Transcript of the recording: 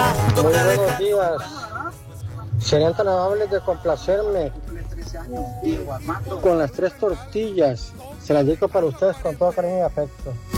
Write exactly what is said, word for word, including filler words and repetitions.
Muy buenos días. Serían tan amables de complacerme con las tres tortillas. Se las dedico para ustedes con todo cariño y afecto.